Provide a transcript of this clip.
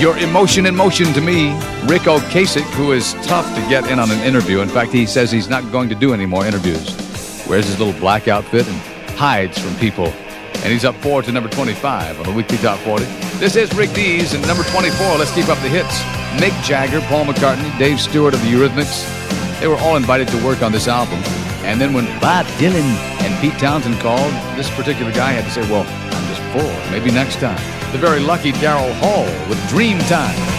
Your emotion in motion to me. Rick Ocasek, who is tough to get in on an interview. In fact, he says he's not going to do any more interviews. Wears his little black outfit and hides from people. And he's up 4 to number 25 on the weekly top 40. This is Rick Dees, and number 24, let's keep up the hits. Mick Jagger, Paul McCartney, Dave Stewart of the Eurythmics. They were all invited to work on this album. And then when Bob Dylan and Pete Townsend called, this particular guy had to say, well, I'm just full. Maybe next time. The very lucky Daryl Hall with Dream Time.